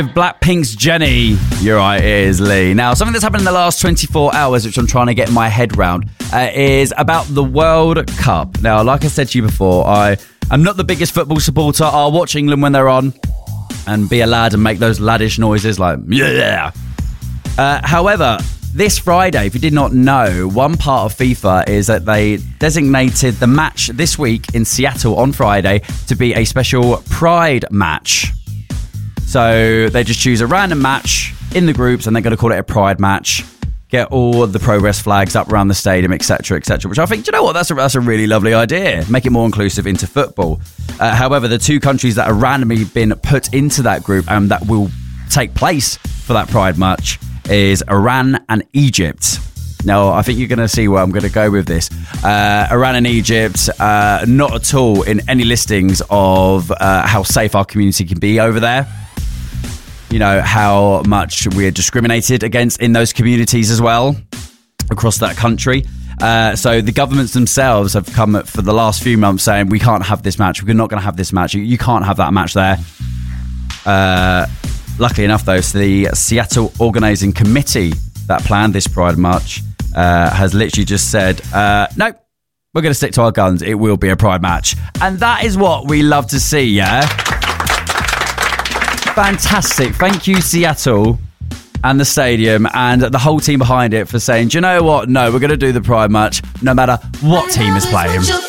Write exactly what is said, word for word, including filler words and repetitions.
Blackpink's Jennie. You're right, it is Lee. Now, something that's happened in the last twenty-four hours, which I'm trying to get my head round, uh, is about the World Cup. Now, like I said to you before, I am not the biggest football supporter. I'll watch England when they're on and be a lad and make those laddish noises like, yeah. Uh, however, this Friday, if you did not know, one part of FIFA is that they designated the match this week in Seattle on Friday to be a special Pride match. So they just choose a random match in the groups and they're going to call it a Pride match. Get all the progress flags up around the stadium, et cetera, et cetera. Which I think, do you know what? That's a, that's a really lovely idea. Make it more inclusive into football. Uh, however, the two countries that have randomly been put into that group and that will take place for that Pride match is Iran and Egypt. Now, I think you're going to see where I'm going to go with this. Uh, Iran and Egypt, uh, not at all in any listings of uh, how safe our community can be over there. You know, how much we're discriminated against in those communities as well, across that country. Uh, so the governments themselves have come for the last few months saying, we can't have this match. We're not going to have this match. You, you can't have that match there. Uh, luckily enough, though, so the Seattle Organising Committee that planned this Pride March uh, has literally just said, uh, no, we're going to stick to our guns. It will be a Pride match. And that is what we love to see, yeah? Fantastic. Thank you, Seattle and the stadium and the whole team behind it for saying, do you know what? No, we're going to do the Pride match no matter what team is playing.